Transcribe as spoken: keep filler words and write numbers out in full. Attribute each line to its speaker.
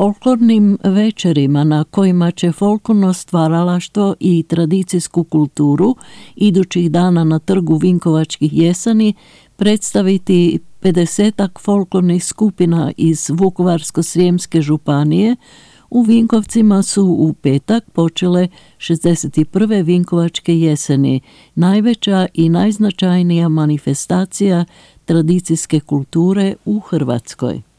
Speaker 1: folklornim večerima na kojima će folklorno stvaralaštvo i tradicijsku kulturu idućih dana na trgu Vinkovačkih jeseni predstaviti pedesetak folklornih skupina iz Vukovarsko-srijemske županije, u Vinkovcima su u petak počele šezdeset prve Vinkovačke jeseni, najveća i najznačajnija manifestacija tradicijske kulture u Hrvatskoj.